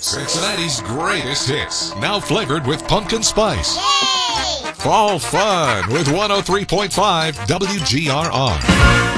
Cincinnati's greatest hits, now flavored with pumpkin spice. Yay! Fall fun with 103.5 WGRR.